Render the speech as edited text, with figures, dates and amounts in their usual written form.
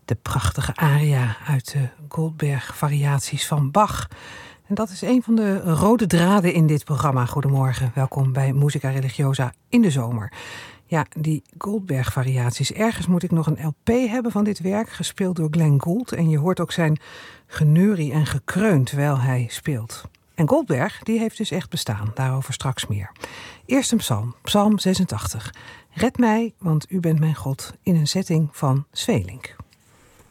De prachtige aria uit de Goldberg-variaties van Bach. En dat is een van de rode draden in dit programma. Goedemorgen, welkom bij Musica Religiosa in de zomer. Ja, die Goldberg-variaties. Ergens moet ik nog een LP hebben van dit werk, gespeeld door Glenn Gould. En je hoort ook zijn geneurie en gekreun terwijl hij speelt. En Goldberg, die heeft dus echt bestaan. Daarover straks meer. Eerst een psalm, psalm 86. Red mij, want u bent mijn God, in een setting van Sweelinck.